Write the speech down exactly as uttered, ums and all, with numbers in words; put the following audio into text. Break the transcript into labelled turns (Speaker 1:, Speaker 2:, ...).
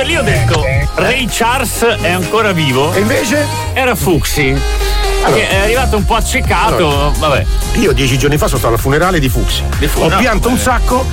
Speaker 1: lì ho detto Ray Charles è ancora vivo.
Speaker 2: E invece?
Speaker 1: Era Fuxi.
Speaker 2: Allora,
Speaker 1: che è arrivato un po' accecato.
Speaker 2: Allora,
Speaker 1: vabbè.
Speaker 2: Io dieci giorni fa sono stato al funerale di Fuxi.
Speaker 1: Di Fu-
Speaker 2: Ho
Speaker 1: no,
Speaker 2: pianto un
Speaker 1: vabbè.
Speaker 2: sacco